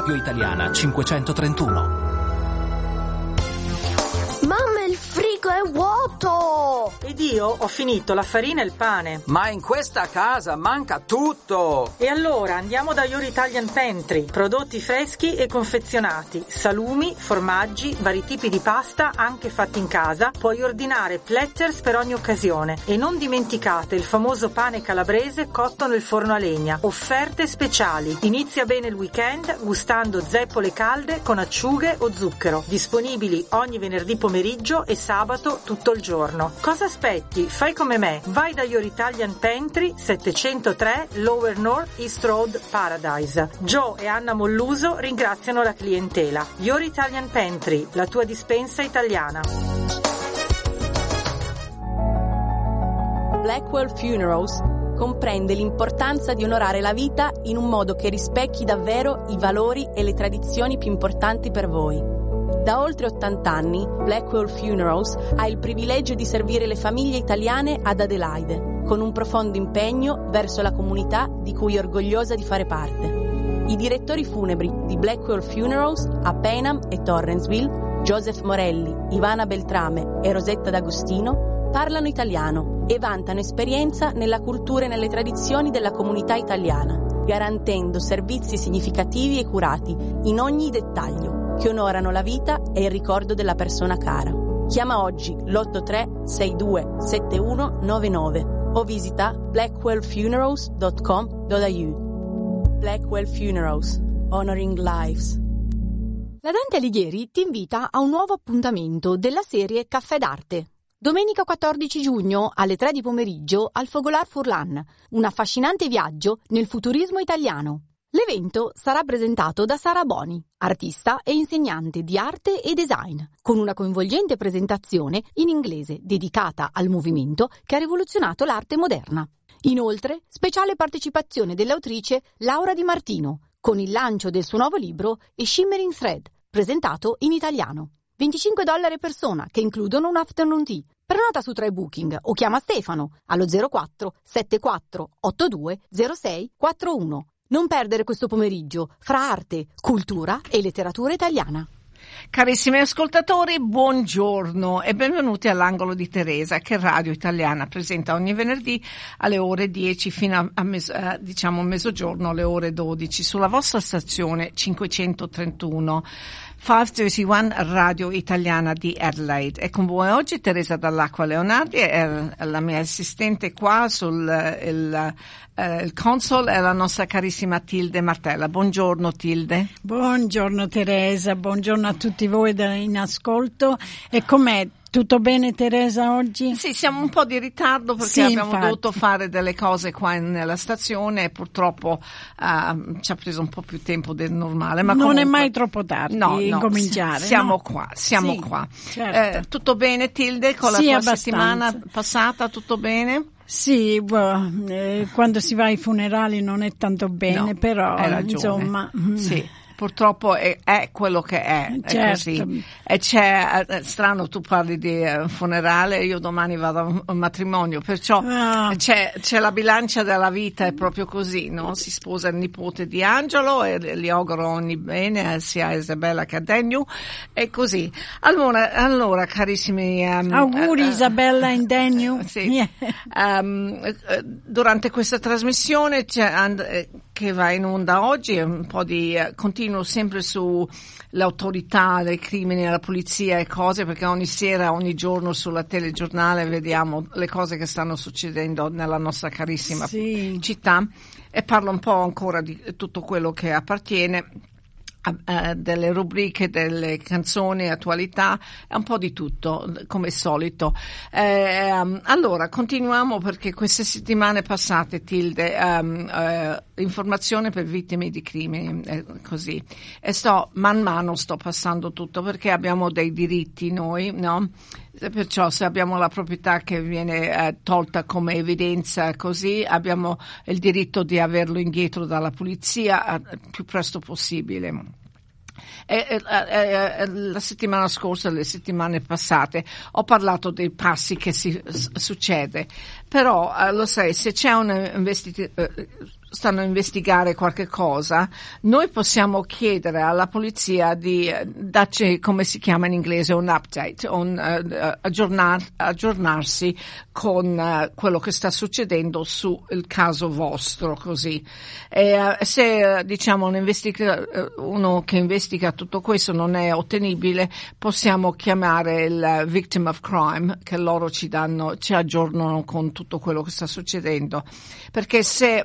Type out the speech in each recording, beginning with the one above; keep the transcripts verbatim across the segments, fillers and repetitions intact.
Radio Italiana cinquecentotrentuno. Mamma, il frigo è vuoto! Ed io ho finito la farina e il pane. Ma in questa casa manca tutto! E allora andiamo da Your Italian Pantry. Prodotti freschi e confezionati, salumi, formaggi, vari tipi di pasta anche fatti in casa. Puoi ordinare platters per ogni occasione. E non dimenticate il famoso pane calabrese cotto nel forno a legna. Offerte speciali. Inizia bene il weekend gustando zeppole calde con acciughe o zucchero. Disponibili ogni venerdì pomeriggio e sabato tutto il giorno. Cosa aspetti? Fai come me. Vai da Your Italian Pantry, settecentotre Lower North East Road, Paradise. Joe e Anna Molluso ringraziano la clientela. Your Italian Pantry, la tua dispensa italiana. Blackwell Funerals comprende l'importanza di onorare la vita in un modo che rispecchi davvero i valori e le tradizioni più importanti per voi. Da oltre ottanta anni, Blackwell Funerals ha il privilegio di servire le famiglie italiane ad Adelaide, con un profondo impegno verso la comunità di cui è orgogliosa di fare parte. I direttori funebri di Blackwell Funerals a Payneham e Torrensville, Joseph Morelli, Ivana Beltrame e Rosetta D'Agostino, parlano italiano e vantano esperienza nella cultura e nelle tradizioni della comunità italiana, garantendo servizi significativi e curati in ogni dettaglio, che onorano la vita e il ricordo della persona cara. Chiama oggi l'otto tre sei due sette uno nove nove o visita blackwell funerals dot com dot a u. Blackwell Funerals, honoring lives. La Dante Alighieri ti invita a un nuovo appuntamento della serie Caffè d'Arte. Domenica quattordici giugno alle tre di pomeriggio al Fogolar Furlan, un affascinante viaggio nel futurismo italiano. L'evento sarà presentato da Sara Boni, artista e insegnante di arte e design, con una coinvolgente presentazione in inglese dedicata al movimento che ha rivoluzionato l'arte moderna. Inoltre, speciale partecipazione dell'autrice Laura Di Martino, con il lancio del suo nuovo libro A Shimmering Thread, presentato in italiano. venticinque dollari a persona, che includono un afternoon tea. Prenota su Try Booking o chiama Stefano allo zero quattro sette quattro otto due zero sei quattro uno. Non perdere questo pomeriggio fra arte, cultura e letteratura italiana. Carissimi ascoltatori, buongiorno e benvenuti all'Angolo di Teresa, che Radio Italiana presenta ogni venerdì alle ore dieci fino a, a mes, eh, diciamo mezzogiorno alle ore dodici sulla vostra stazione cinquecentotrentuno. cinquecentotrentuno Radio Italiana di Adelaide. E con voi oggi Teresa Dall'Acqua Leonardi, è la mia assistente qua sul il, eh, il console, è la nostra carissima Tilde Martella. Buongiorno Tilde. Buongiorno Teresa, buongiorno a tutti voi in ascolto. E com'è? Tutto bene Teresa oggi? Sì, siamo un po' di ritardo perché sì, abbiamo infatti. dovuto fare delle cose qua nella stazione e purtroppo uh, ci ha preso un po' più tempo del normale. Ma non comunque, è mai troppo tardi no, no, incominciare. Siamo no? qua, siamo sì, qua. Certo. Eh, tutto bene Tilde con la sì, tua abbastanza. settimana passata? Tutto bene? Sì, boh, eh, quando si va ai funerali non è tanto bene, no, però hai ragione. insomma... Sì. Purtroppo è, è quello che è, è certo. così. E c'è, è strano, tu parli di uh, funerale, io domani vado a un, un matrimonio, perciò ah. c'è, c'è la bilancia della vita, è proprio così, no? Si sposa il nipote di Angelo e gli auguro ogni bene, sia a Isabella che a Daniel, e così. Allora, allora carissimi... Um, Auguri uh, Isabella e Daniel. Sì. Yeah. Um, durante questa trasmissione c'è... And, che va in onda oggi è un po' di uh, continuo sempre su l'autorità dei crimini, la polizia e cose, perché ogni sera, ogni giorno sulla telegiornale vediamo le cose che stanno succedendo nella nostra carissima sì. città, e parlo un po' ancora di tutto quello che appartiene Uh, delle rubriche, delle canzoni, attualità, un po' di tutto come al solito. Eh, um, allora continuiamo, perché queste settimane passate Tilde um, uh, informazione per vittime di crimini, eh, così, e sto man mano sto passando tutto, perché abbiamo dei diritti noi, no? Perciò se abbiamo la proprietà che viene eh, tolta come evidenza, così abbiamo il diritto di averlo indietro dalla polizia il più presto possibile. E, e, e, la settimana scorsa, le settimane passate, ho parlato dei passi che si s- succede, però eh, lo sai, se c'è un investitore, eh, stanno a investigare qualche cosa, noi possiamo chiedere alla polizia di uh, darci, come si chiama in inglese, un update, un, uh, aggiornar, aggiornarsi con uh, quello che sta succedendo sul caso vostro, così. E uh, se uh, diciamo un investiga, uh, uno che investiga tutto questo non è ottenibile, possiamo chiamare il victim of crime, che loro ci danno, ci aggiornano con tutto quello che sta succedendo, perché se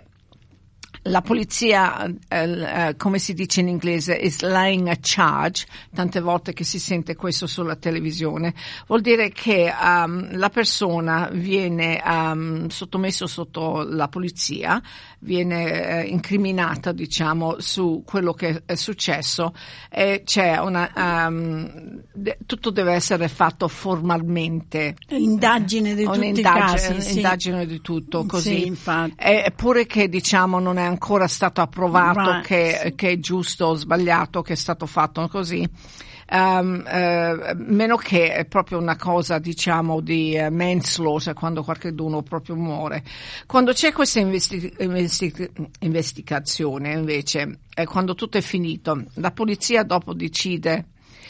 la polizia, eh, eh, come si dice in inglese, is laying a charge, tante volte che si sente questo sulla televisione, vuol dire che um, la persona viene um, sottomesso sotto la polizia, viene eh, incriminata, diciamo, su quello che è successo, e c'è una um, de- tutto deve essere fatto formalmente. Indagine di tutti i casi, sì. Indagine di tutto, così. Sì, infatti. Eppure che, diciamo, non è ancora stato approvato Right. che, che è giusto o sbagliato, che è stato fatto così, um, eh, meno che è proprio una cosa, diciamo, di uh, manslaughter, quando qualcuno proprio muore. Quando c'è questa investi- investi- investigazione, invece, è quando tutto è finito, la polizia dopo decide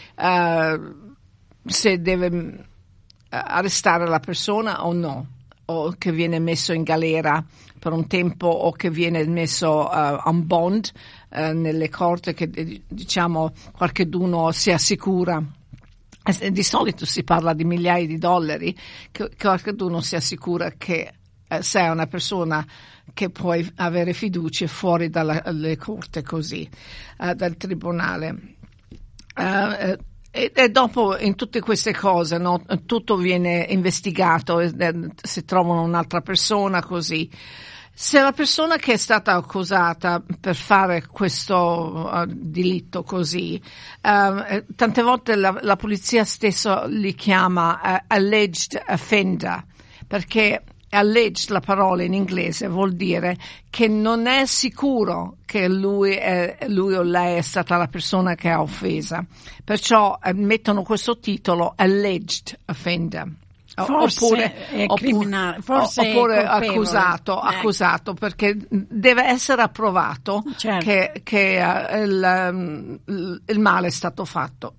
uh, se deve uh, arrestare la persona o no, o che viene messo in galera per un tempo, o che viene messo uh, on bond uh, nelle corti, che diciamo qualcheduno si assicura. Di solito si parla di migliaia di dollari, che qualcheduno si assicura che uh, sei una persona che puoi avere fiducia fuori dalle corti, così, uh, dal tribunale. Uh, uh, E, e dopo, in tutte queste cose, no, tutto viene investigato, e, e, si trovano un'altra persona, così. Se la persona che è stata accusata per fare questo uh, delitto così, uh, tante volte la, la polizia stesso li chiama uh, alleged offender, perché alleged, la parola in inglese, vuol dire che non è sicuro che lui, è, lui o lei è stata la persona che ha offesa. Perciò eh, mettono questo titolo alleged offender. Forse oppure, è criminale, forse oppure è accusato, eh. accusato, perché deve essere approvato, certo, che, che uh, il, um, il male è stato fatto.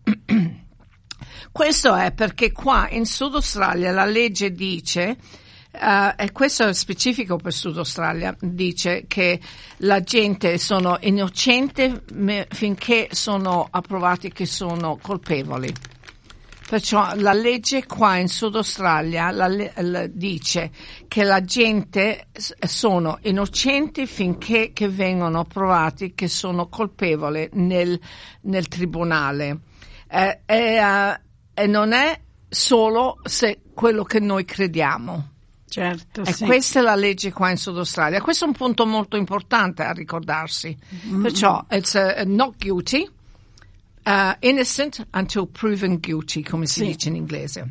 Questo è perché qua in Sud Australia la legge dice, Uh, e questo è specifico per Sud Australia, dice che la gente sono innocente me, finché sono approvati che sono colpevoli. Perciò la legge qua in Sud Australia la, la, dice che la gente sono innocenti finché che vengono provati che sono colpevoli nel, nel tribunale. Eh, e, uh, e non è solo se quello che noi crediamo. Certo, e sì. Questa è la legge qua in Sud Australia. Questo è un punto molto importante a ricordarsi. Mm-hmm. Perciò it's uh, not guilty, uh, innocent until proven guilty, come si sì. dice in inglese.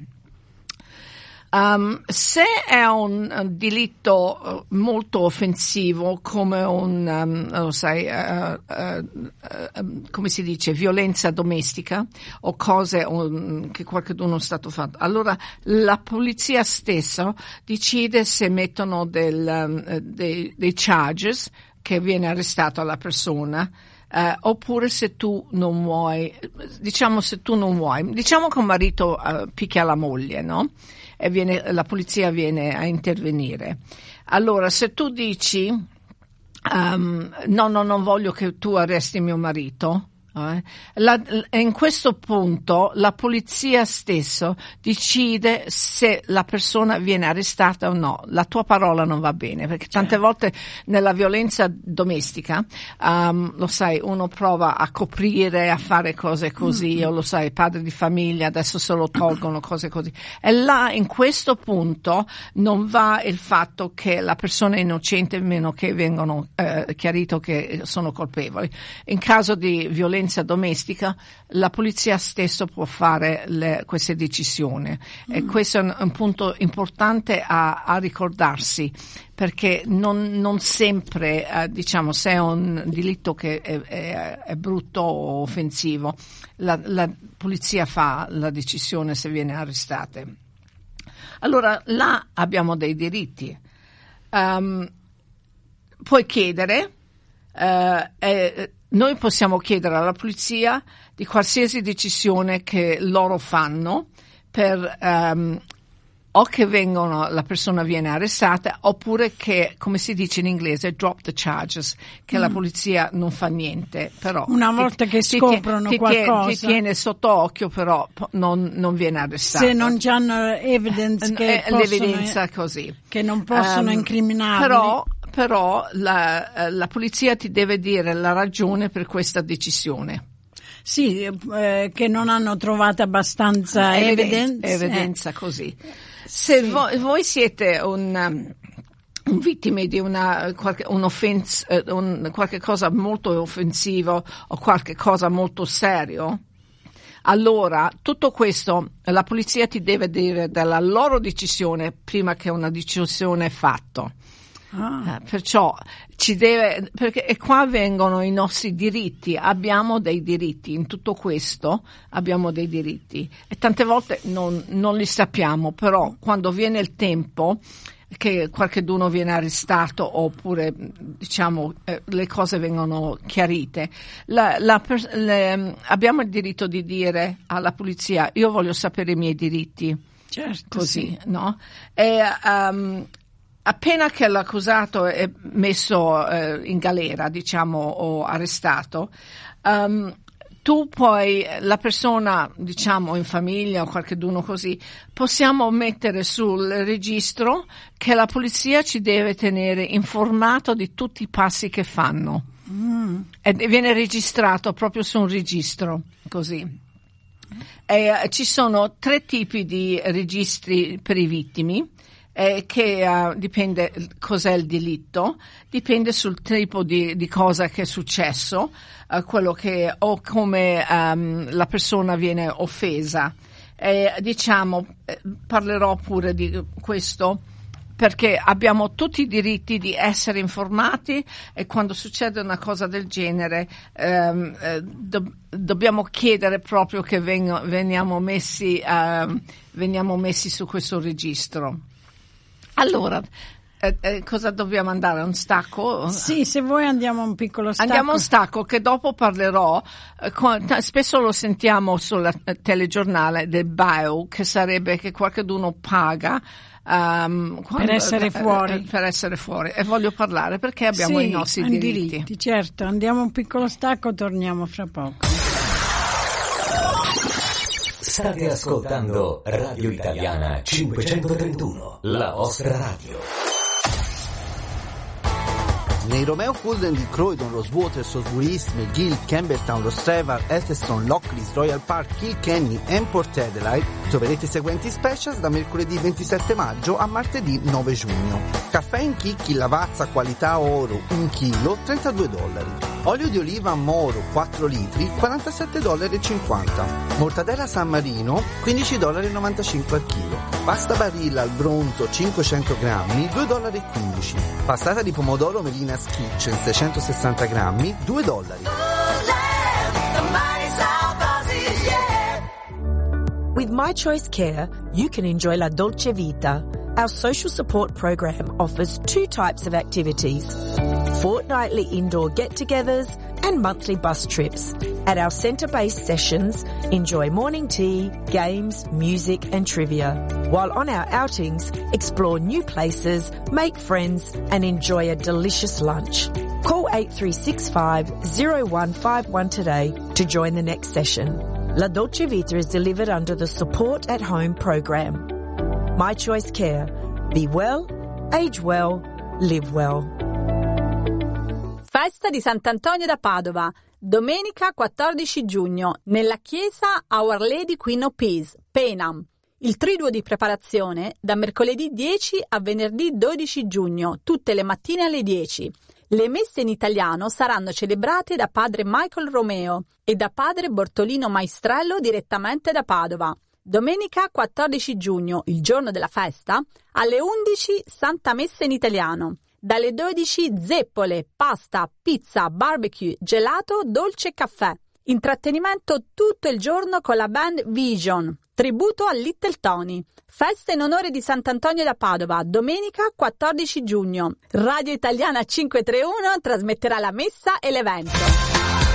Um, se è un, un delitto molto offensivo, come un, um, lo sai, uh, uh, uh, come si dice, violenza domestica o cose um, che qualcuno è stato fatto, allora la polizia stessa decide se mettono del, um, dei, dei charges, che viene arrestato la persona, Uh, oppure se tu non vuoi, diciamo se tu non vuoi, diciamo che un marito uh, picchia la moglie, no? E viene, la polizia viene a intervenire. Allora, se tu dici um, no, no, non voglio che tu arresti mio marito, eh, la, in questo punto la polizia stesso decide se la persona viene arrestata o no. La tua parola non va bene, perché tante volte nella violenza domestica, um, lo sai, uno prova a coprire, a fare cose così, mm-hmm. o lo sai, padre di famiglia, adesso se lo tolgono, cose così. E là, in questo punto, non va il fatto che la persona è innocente, meno che vengono eh, chiarito che sono colpevoli. In caso di violenza domestica, la polizia stesso può fare le, queste decisioni, mm. e questo è un, un punto importante a, a ricordarsi, perché non, non sempre, eh, diciamo, se è un delitto che è, è, è brutto o offensivo, la, la polizia fa la decisione se viene arrestata. Allora là abbiamo dei diritti. Um, puoi chiedere, eh, eh, noi possiamo chiedere alla polizia di qualsiasi decisione che loro fanno per um, o che vengono, la persona viene arrestata, oppure che, come si dice in inglese, drop the charges, che mm. la polizia non fa niente, però una volta ti, che scoprono ti, qualcosa ti tiene sotto occhio, però non, non viene arrestato. Se non hanno evidence che eh, possono, l'evidenza così. Che non possono um, incriminarli. Però, però la, la polizia ti deve dire la ragione per questa decisione. Sì, eh, che non hanno trovato abbastanza evidenza. Evidenza, così. Se sì. voi, voi siete un, um, un vittime di una qualche, un offense, uh, un, qualche cosa molto offensivo o qualche cosa molto serio, allora tutto questo la polizia ti deve dire della loro decisione prima che una decisione è fatta. Ah. Eh, perciò ci deve, perché e qua vengono i nostri diritti, abbiamo dei diritti in tutto questo, abbiamo dei diritti e tante volte non, non li sappiamo, però quando viene il tempo che qualcuno viene arrestato oppure diciamo eh, le cose vengono chiarite, la, la, le, abbiamo il diritto di dire alla polizia: io voglio sapere i miei diritti, certo, così, sì. no? E um, appena che l'accusato è messo eh, in galera, diciamo, o arrestato, um, tu puoi, la persona, diciamo, in famiglia o qualcuno così, possiamo mettere sul registro che la polizia ci deve tenere informato di tutti i passi che fanno. Mm. E viene registrato proprio su un registro, così. E, uh, ci sono tre tipi di registri per i vittimi. Eh, che uh, dipende cos'è il delitto, dipende sul tipo di, di cosa che è successo, uh, quello che o come um, la persona viene offesa. Eh, diciamo, eh, parlerò pure di questo perché abbiamo tutti i diritti di essere informati e quando succede una cosa del genere um, eh, do, dobbiamo chiedere proprio che veng- veniamo messi uh, veniamo messi su questo registro. Allora, eh, eh, cosa dobbiamo andare? Un stacco? Sì, se vuoi andiamo a un piccolo stacco. Andiamo a un stacco che dopo parlerò, eh, con, t- spesso lo sentiamo sul eh, telegiornale del bio, che sarebbe che qualcuno paga um, quando, per essere fuori. Eh, per essere fuori. E voglio parlare perché abbiamo sì, i nostri diritti. diritti. Certo, andiamo a un piccolo stacco, torniamo fra poco. State ascoltando Radio Italiana cinquecentotrentuno, la vostra radio. Nei Romeo Fulden di Croydon, Rosewater, Salisbury East, McGill, Campbelltown, Rostrevor, Elphinstone, Lockleys, Royal Park, Kilkenny e Port Adelaide troverete i seguenti specials da mercoledì ventisette maggio a martedì nove giugno. Caffè in chicchi Lavazza qualità oro un chilo trentadue dollari. Olio di oliva Moro quattro litri quarantasette dollari e cinquanta. Mortadella San Marino quindici dollari e novantacinque al chilo. Pasta Barilla al bronzo cinquecento grammi due dollari e quindici. Passata di pomodoro Melina's Kitchen seicentosessanta grammi due dollari. With My Choice Care, you can enjoy La Dolce Vita. Our social support program offers two types of activities: fortnightly indoor get-togethers and monthly bus trips. At our centre-based sessions, enjoy morning tea, games, music and trivia. While on our outings, explore new places, make friends and enjoy a delicious lunch. Call eight three six five, zero one five one today to join the next session. La Dolce Vita is delivered under the Support at Home program. My Choice Care. Be well, age well, live well. Festa di Sant'Antonio da Padova, domenica quattordici giugno, nella chiesa Our Lady Queen of Peace, Penam. Il triduo di preparazione da mercoledì dieci a venerdì dodici giugno, tutte le mattine alle dieci. Le messe in italiano saranno celebrate da padre Michael Romeo e da padre Bortolino Maestrello direttamente da Padova. Domenica quattordici giugno, il giorno della festa, alle undici Santa Messa in italiano. Dalle dodici zeppole, pasta, pizza, barbecue, gelato, dolce e caffè. Intrattenimento tutto il giorno con la band Vision. Tributo a Little Tony. Festa in onore di Sant'Antonio da Padova, domenica quattordici giugno. Radio Italiana cinquecentotrentuno trasmetterà la messa e l'evento.